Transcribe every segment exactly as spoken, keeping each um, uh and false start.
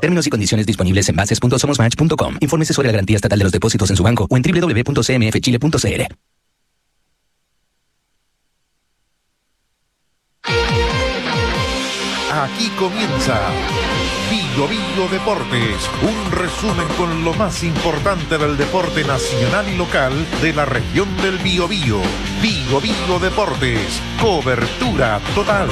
Términos y condiciones disponibles en bases punto somosmatch punto com. Infórmese sobre la garantía estatal de los depósitos en su banco o en doble u doble u doble u punto c m f chile punto c l. Aquí comienza Bio Bio Deportes, un resumen con lo más importante del deporte nacional y local de la región del Biobío. Bio Bio Deportes, cobertura total.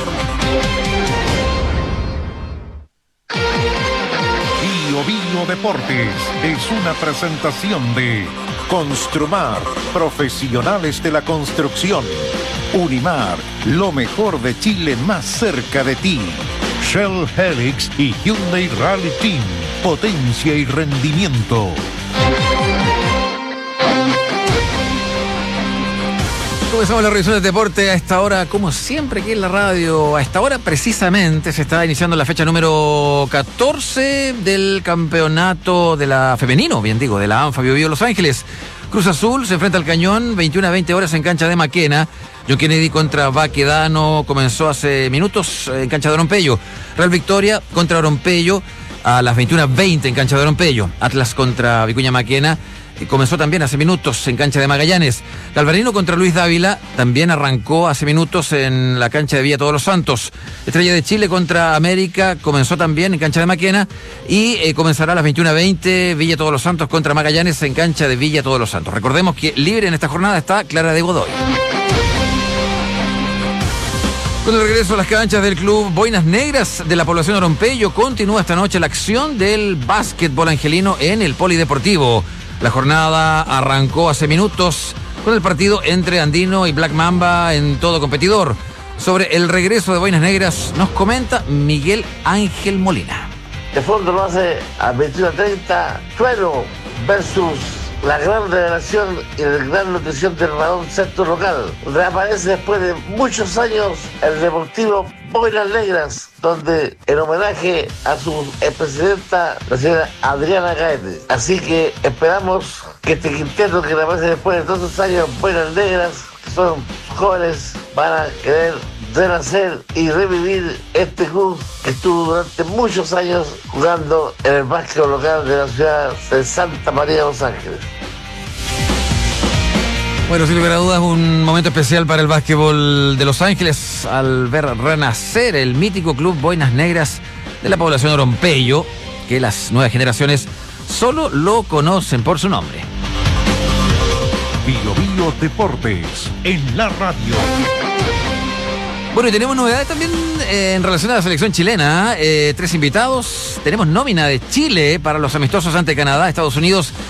Bio Bio Deportes es una presentación de Construmar, profesionales de la construcción. Unimar, lo mejor de Chile más cerca de ti. Shell Helix y Hyundai Rally Team, potencia y rendimiento. Comenzamos la revisión del deporte a esta hora, como siempre aquí en la radio. A esta hora precisamente se está iniciando la fecha número catorce del campeonato de la femenino, bien digo, de la ANFA Bio Bio Los Ángeles. Cruz Azul se enfrenta al Cañón, veintiuna a veinte horas en cancha de Maquena. John Kennedy contra Baquedano comenzó hace minutos en cancha de Oropello. Real Victoria contra Oropello a las veintiuna veinte en cancha de Oropello. Atlas contra Vicuña Maquena comenzó también hace minutos en cancha de Magallanes. Galvarino contra Luis Dávila también arrancó hace minutos en la cancha de Villa Todos los Santos. Estrella de Chile contra América comenzó también en cancha de Maquena y eh, comenzará a las veintiuna veinte Villa Todos los Santos contra Magallanes en cancha de Villa Todos los Santos. Recordemos que libre en esta jornada está Clara de Godoy. Con el regreso a las canchas del club Boinas Negras de la población de Oropello, continúa esta noche la acción del básquetbol angelino en el Polideportivo. La jornada arrancó hace minutos con el partido entre Andino y Black Mamba en todo competidor. Sobre el regreso de Boinas Negras nos comenta Miguel Ángel Molina. De fondo lo hace a veintiuno treinta, Trueno versus la gran revelación y la gran nutrición del Radón Centro Local. Reaparece después de muchos años el Deportivo Boinas Negras, donde en homenaje a su expresidenta, la señora Adriana Gaete. Así que esperamos que este quinteto que reaparece después de todos esos años Boinas Negras, que son jóvenes, van a querer renacer y revivir este club que estuvo durante muchos años jugando en el básquet local de la ciudad de Santa María de Los Ángeles. Bueno, sin lugar a dudas, un momento especial para el básquetbol de Los Ángeles al ver renacer el mítico club Boinas Negras de la población de Oropello, que las nuevas generaciones solo lo conocen por su nombre. Bio Bio Deportes en la radio. Bueno, y tenemos novedades también eh, en relación a la selección chilena. Eh, tres invitados. Tenemos nómina de Chile para los amistosos ante Canadá, Estados Unidos